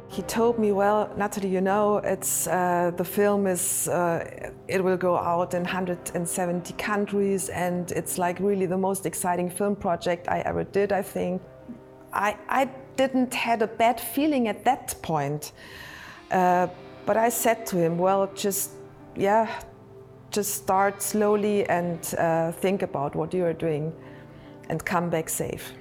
He told me, well, Natalie, you know, it's the film is, it will go out in 170 countries, and it's like really the most exciting film project I ever did, I think. I didn't had a bad feeling at that point, but I said to him, well, just start slowly and think about what you are doing and come back safe.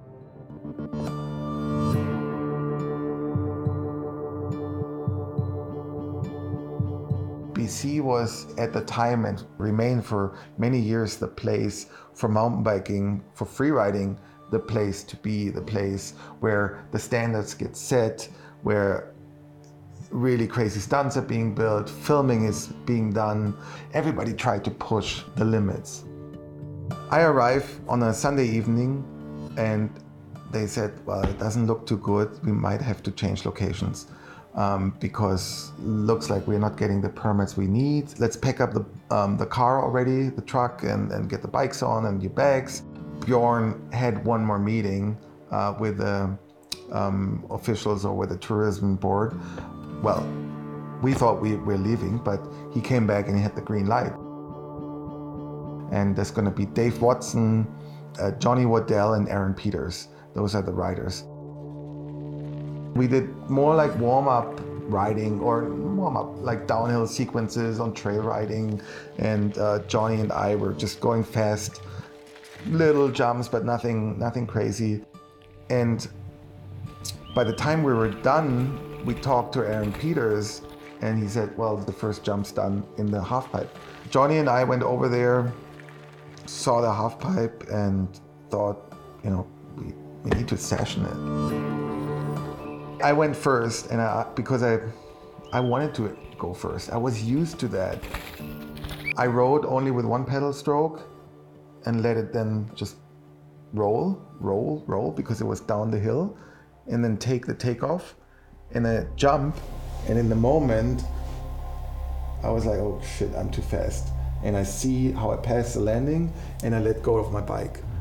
BC was at the time and remained for many years the place for mountain biking, for freeriding, the place to be, the place where the standards get set, where really crazy stunts are being built, filming is being done. Everybody tried to push the limits. I arrived on a Sunday evening and they said, well, it doesn't look too good. We might have to change locations because looks like we're not getting the permits we need. Let's pack up the car already, the truck, and get the bikes on and your bags. Bjorn had one more meeting with the officials or with the tourism board. Well, we thought we were leaving, but he came back and he had the green light. And there's going to be Dave Watson, Johnny Waddell, and Aaron Peters. Those are the riders. We did more like warm-up riding or warm-up like downhill sequences on trail riding, and Johnny and I were just going fast, little jumps, but nothing crazy. And by the time we were done, we talked to Aaron Peters, and he said, well, the first jump's done in the half pipe. Johnny and I went over there, saw the half pipe, and thought, you know, we need to session it. I went first, and because I wanted to go first. I was used to that. I rode only with one pedal stroke and let it then just roll, because it was down the hill, and then take the takeoff and a jump. And in the moment, I was like, oh shit, I'm too fast. And I see how I pass the landing, and I let go of my bike.